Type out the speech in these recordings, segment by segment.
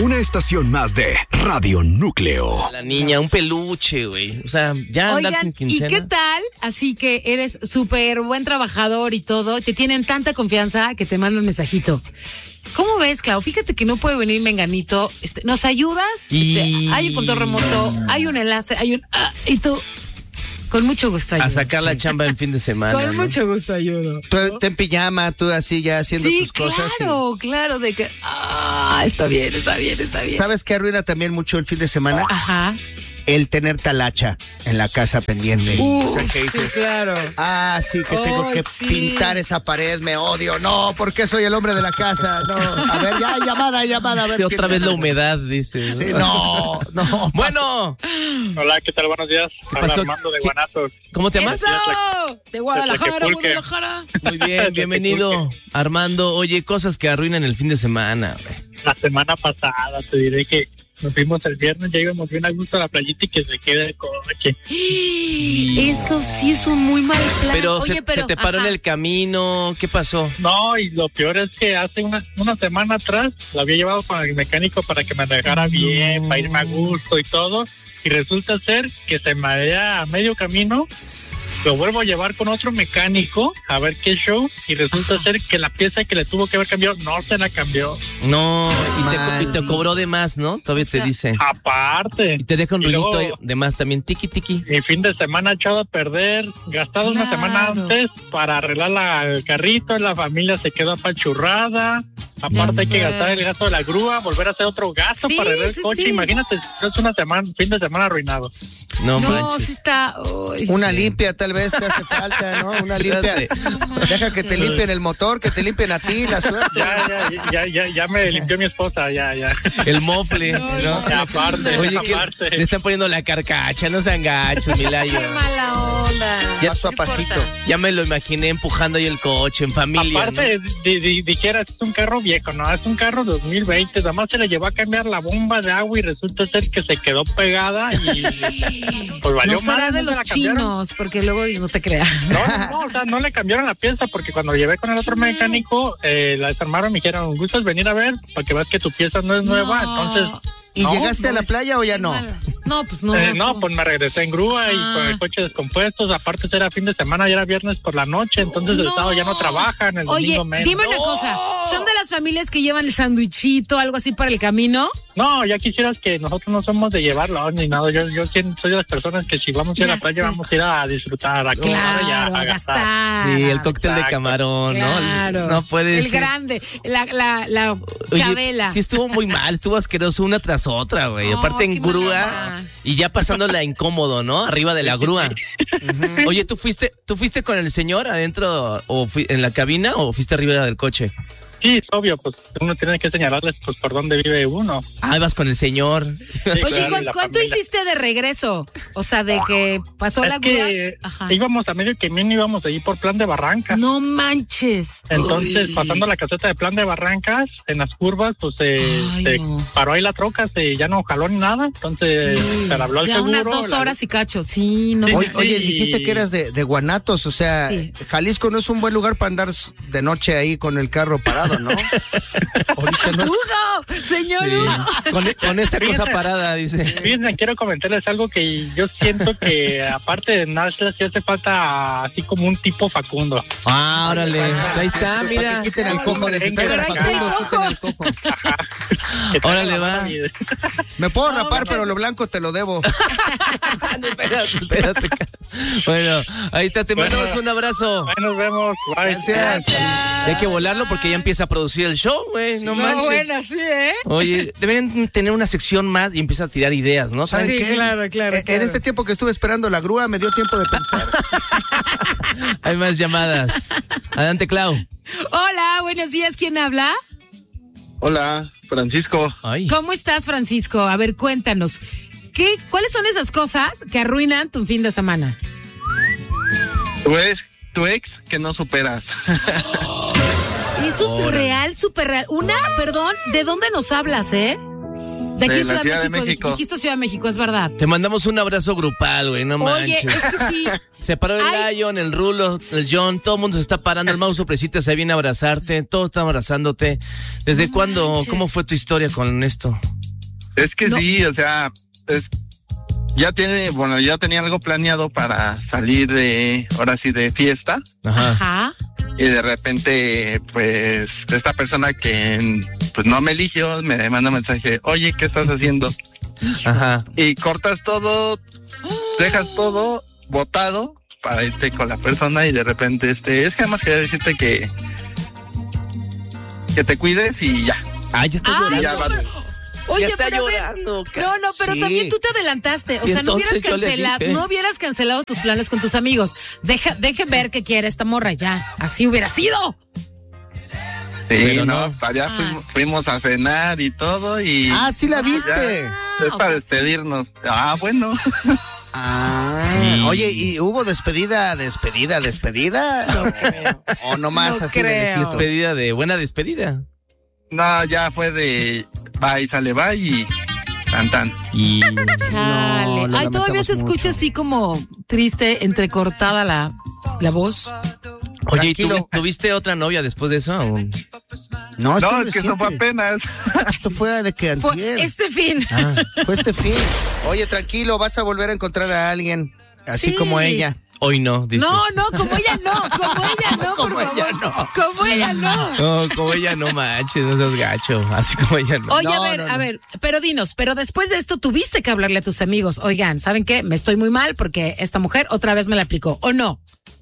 Una estación más de Radio Núcleo. La niña, un peluche, güey. O sea, ya andar sin quincena. ¿Y qué tal? Así que eres súper buen trabajador y todo. Te tienen tanta confianza que te mandan mensajito. ¿Cómo ves, Clau? Fíjate que no puede venir Menganito. ¿Nos ayudas? Hay un control remoto, hay un enlace, y tú... Con mucho gusto ayudo. A sacar la chamba en fin de semana. Con mucho gusto ayudo. Tú en pijama, tú así ya haciendo tus cosas. Claro, de que... está bien. ¿Sabes qué arruina también mucho el fin de semana? Ajá. El tener talacha en la casa pendiente. O sea, que dices, sí, claro. Sí, que tengo que pintar esa pared, me odio. No, porque soy el hombre de la casa. No, a ver, ya, llamada. A ver, sí, otra vez la humedad, dice. Sí, no. Bueno. Hola, ¿qué tal? Buenos días. ¿Qué pasó? Armando de Guanatos. ¿Cómo te llamas? ¡Eso! De Guadalajara. Muy bien, bienvenido, Armando. Oye, cosas que arruinan el fin de semana, güey. La semana pasada te diré que nos fuimos el viernes, ya íbamos bien a gusto a la playita y que se quede el coche. Eso sí es un muy mal plan. Pero se te paró en el camino, ¿qué pasó? No, y lo peor es que hace una semana atrás lo había llevado con el mecánico para que me dejara bien, para irme a gusto y todo. Y resulta ser que se marea a medio camino, lo vuelvo a llevar con otro mecánico a ver qué show, y resulta ser que la pieza que le tuvo que haber cambiado no se la cambió. No, y te cobró de más, ¿no? Todavía te dice. Aparte. Y te deja un ruidito luego, de más también, tiki. Mi fin de semana echado a perder, gastado una semana antes para arreglar el carrito, la familia se quedó apachurrada. Aparte hay que gastar el gasto de la grúa, volver a hacer otro gasto para arreglar el coche. Sí. Imagínate, es fin de semana arruinado. No, sí está... Una limpia tal vez te hace falta, ¿no? Una limpia. Deja que te limpien el motor, que te limpien a ti, la suerte. Ya me limpió mi esposa, ya. El mofle, ¿no? Aparte. Oye, que le están poniendo la carcacha, no sean gachos, Milayo. Qué mala onda. Paso a pasito. Ya me lo imaginé empujando ahí el coche en familia. Aparte, ¿no? Dijeras, es un carro viejo, ¿no? Es un carro 2020, nada más se le llevó a cambiar la bomba de agua y resulta ser que se quedó pegada y pues valió mal. No será de los chinos, porque luego no te creas. No, o sea, no le cambiaron la pieza porque cuando llevé con el otro mecánico, la desarmaron y me dijeron, ¿gustas venir a ver? Para que veas que tu pieza no es nueva, entonces... ¿Y llegaste a la playa o ya no? No, pues no. Pues me regresé en grúa y con el coche descompuesto. Aparte era fin de semana y era viernes por la noche, entonces el sábado ya no trabajan, el domingo menos. Dime una cosa, ¿son de las familias que llevan el sandwichito, algo así para el camino? No, ya quisieras que nosotros no somos de llevarlo ni nada. Yo soy de las personas que si vamos a ir a la playa vamos a ir a disfrutar, a comer y a gastar. Sí, el cóctel de camarón, claro. ¿no? No puede ser. El grande, la chabela. Oye, sí estuvo muy mal, estuvo asqueroso una tras otra, güey. Aparte en grúa y ya pasándola incómodo, ¿no? Arriba de la grúa. Oye, ¿tú fuiste con el señor adentro o en la cabina o fuiste arriba del coche? Sí, es obvio, pues uno tiene que señalarles pues por dónde vive uno. Vas con el señor. Sí, oye, claro, ¿cuánto hiciste de regreso? O sea, de que pasó la grúa. Íbamos a medio camino, íbamos allí por Plan de Barrancas. No manches. Entonces, pasando la caseta de Plan de Barrancas, en las curvas, pues se paró ahí la troca, ya no jaló ni nada, entonces se le habló al seguro. Ya unas 2 horas y cacho, sí. No. Oye, dijiste que eras de Guanatos, o sea, Jalisco no es un buen lugar para andar de noche ahí con el carro parado, ¿no? Ahorita no es... Hugo, señor Hugo. Con esa cosa parada, dice. Fíjense, quiero comentarles algo que yo siento que aparte de Nashla sí hace falta así como un tipo Facundo. Órale, ahí está, mira. Que quiten el cojo de ese Facundo, quiten el cojo. Órale, va. Me puedo rapar, pero lo blanco te lo debo. Espérate. Bueno, ahí está, te mandamos un abrazo. Ahí nos vemos. Bye. Gracias. Hay que volarlo porque ya empieza a producir el show, güey. No manches. Bueno, sí, ¿eh? Oye, deben tener una sección más y empieza a tirar ideas, ¿no? ¿Saben qué? Claro. En este tiempo que estuve esperando la grúa me dio tiempo de pensar. Hay más llamadas. Adelante, Clau. Hola, buenos días. ¿Quién habla? Hola, Francisco. Ay. ¿Cómo estás, Francisco? A ver, cuéntanos. ¿Cuáles son esas cosas que arruinan tu fin de semana? Tu ex que no superas. Eso es real, súper real. Perdón, ¿de dónde nos hablas, De aquí De la Ciudad Ciudad de de México. México. Dijiste Ciudad de México, es verdad. Te mandamos un abrazo grupal, güey, no Oye, manches. es que sí. Se paró el Ay. Lion, el Rulo, el John, todo el mundo se está parando, el Mau Sorpresita se viene a abrazarte, todos están abrazándote. ¿Desde No cuándo? manches. ¿Cómo fue tu historia con esto? Es que No. sí, o sea, ya tenía algo planeado para salir ahora sí, de fiesta. Ajá. Ajá. Y de repente, pues, esta persona que pues no me eligió, me manda un mensaje, oye, ¿qué estás haciendo? Ajá. Y cortas todo, dejas todo botado para irte con la persona y de repente, es que además quería decirte que te cuides y ya. Ay, ya está Ay, llorando. Ya no, va. pero- Oye, ya está pero a ver, llorando. No, pero Sí. también tú te adelantaste. O Y sea, no hubieras entonces yo le cancelado, dije. no hubieras cancelado tus planes con tus amigos. Deje ver qué quiere esta morra ya. Así hubiera sido. Sí, Pero no, no. para allá Ah. fuimos a cenar y todo y Ah, sí la ya, viste. es o para sea, sí. despedirnos. Ah, bueno. Ah, oye, ¿y hubo despedida? ¿O nomás No así de creo. lejitos? Despedida de buena despedida. No, ya fue de bye, sale bye y tan. Y Chale. lo Ay, todavía lamentamos se escucha mucho. así como triste, entrecortada la voz. oye, ¿y Tranquilo. tuviste otra novia después de eso? ¿O? No, esto No, es que eso fue reciente. apenas. Esto fue de que Fue antier. este fin. Ah, Fue este fin. Oye, tranquilo, vas a volver a encontrar a alguien así Sí. como ella. hoy no, dices. No, como ella no, como ella no, Como por ella favor. no. Como ella no. No, como ella no manches, no seas gacho. Así como ella no. Oye, No, a no. ver, pero dinos, pero después de esto tuviste que hablarle a tus amigos. Oigan, ¿saben qué? Me estoy muy mal porque esta mujer otra vez me la aplicó, ¿o no?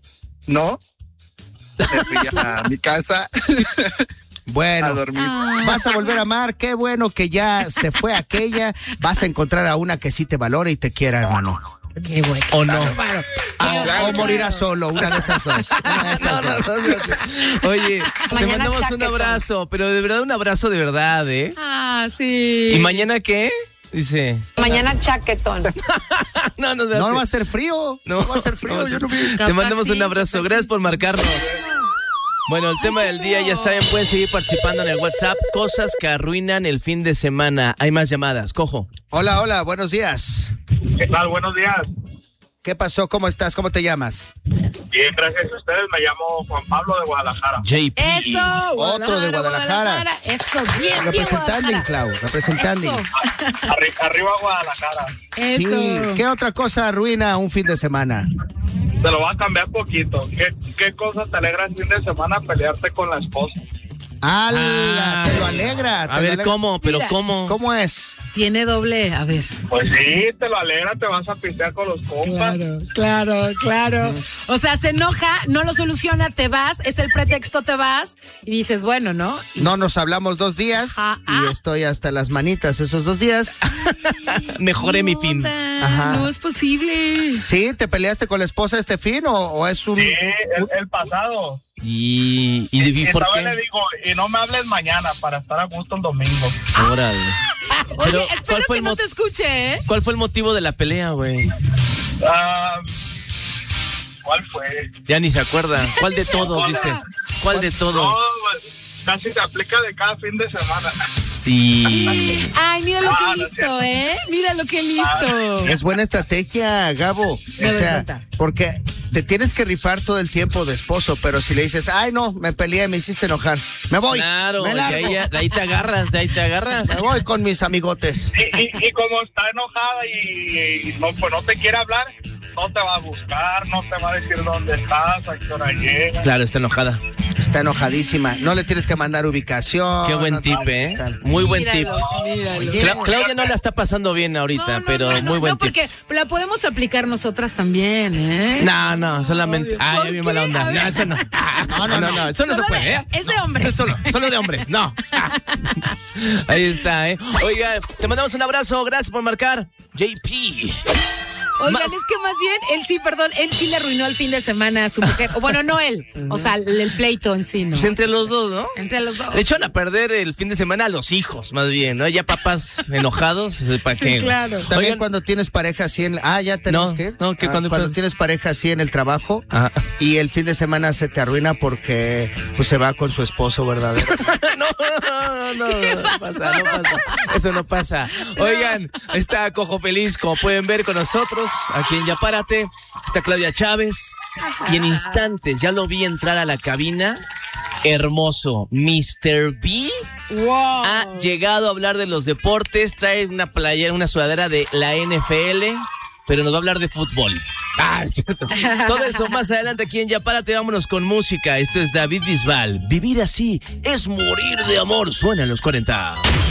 No. Me fui a mi casa a Bueno, dormir. vas a volver a amar. Qué bueno que ya se fue aquella. Vas a encontrar a una que sí te valora y te quiera, hermano. Qué bueno. ¿O no? Bárbaro. O morirás solo, una de esas dos. Una de esas dos. Oye, te Mañana mandamos un chaquetón. abrazo, pero de verdad un abrazo de verdad, ¿eh? Ah, sí. ¿Y mañana qué? Dice. Mañana chaquetón. No, No va a ser frío. No va a ser frío. Yo no vi. Te Capaz mandamos sí, un abrazo. capaz Gracias sí. por marcarnos. Bueno, el tema del día, ya saben, pueden seguir participando en el WhatsApp. Cosas que arruinan el fin de semana. Hay más llamadas. Cojo. Hola, buenos días. ¿Qué tal? Buenos días. ¿Qué pasó? ¿Cómo estás? ¿Cómo te llamas? Bien, gracias a ustedes. Me llamo Juan Pablo de Guadalajara. JP. Eso. Otro de Guadalajara. Eso, bien, Representando, bien, Clau. Representando. Eso. Arriba Guadalajara. Sí. Eso. ¿Qué otra cosa arruina un fin de semana? Te lo voy a cambiar poquito. ¿Qué cosa te alegra el fin de semana pelearte con la esposa? ¡Hala! Te lo alegra. A ver, ¿cómo? ¿Pero Mira. cómo? ¿Cómo es? Tiene doble, a ver. Pues sí, te lo alegra, te vas a pistear con los compas. Claro. O sea, se enoja, no lo soluciona, te vas, es el pretexto, te vas y dices, bueno, ¿no? Y- No nos hablamos 2 días y estoy hasta las manitas esos 2 días. Mejoré mi fin. Puta, Ajá. No es posible. ¿Sí? ¿Te peleaste con la esposa este fin o es un...? Sí, el pasado. ¿Y por Esta vez le qué? digo, y no me hables mañana para estar a gusto el domingo. Órale. Oye, Pero, espero ¿cuál fue que el no mot- te escuche, ¿eh? ¿Cuál fue el motivo de la pelea, güey? ¿Cuál fue? Ya ni se acuerda. ¿Cuál de todos, dice? ¿Cuál de No, todos? pues, casi se aplica de cada fin de semana. Y... Ay, mira lo Ah, que no es listo, cierto. ¿eh? Mira lo que listo. Es buena estrategia, Gabo. Me O doy sea, cuenta. porque te tienes que rifar todo el tiempo de esposo, pero si le dices, ay, no, me peleé, me hiciste enojar, me voy, Claro, me de largo, ahí te agarras, de ahí te agarras. me voy con mis amigotes. Y como está enojada y no, pues no te quiere hablar, no te va a buscar, no te va a decir dónde estás, a qué hora llegas. Claro, está enojada. Está enojadísima. No le tienes que mandar ubicación. Qué buen no tip, tienes que ¿eh? estar- Muy buen tip. Míralos. Claudia no la está pasando bien ahorita, pero muy buen no, tip. porque la podemos aplicar nosotras también, ¿eh? No, solamente. Obvio. Ay, ¿Por bien qué? mala onda. A No, ver. eso no. No, eso no se Solo puede, ¿eh? Es de hombres. Es solo de hombres, no. Ahí está, ¿eh? Oiga, te mandamos un abrazo. Gracias por marcar. JP. Oigan, es que más bien, él sí le arruinó el fin de semana a su mujer. O bueno, no él, o sea, el pleito en sí, ¿no? Pues entre los dos, ¿no? Entre los dos. Le echaron a perder el fin de semana a los hijos, más bien, ¿no? Ya papás enojados, ¿para qué? Sí, claro. También Oigan, cuando tienes pareja así en... ya tenemos que ir. No, que cuando tienes pareja así en el trabajo y el fin de semana se te arruina porque pues se va con su esposo verdadero. No pasa. Eso no pasa. Oigan, está Cojo Feliz, como pueden ver con nosotros, aquí en Ya Párate. Está Claudia Chávez. Y en instantes ya lo vi entrar a la cabina. Hermoso. Mr. B ha llegado a hablar de los deportes. Trae una playera, una sudadera de la NFL, pero nos va a hablar de fútbol. Es cierto. Todo eso más adelante aquí en Ya Párate. Vámonos con música. Esto es David Bisbal. Vivir así es morir de amor. Suena en los 40.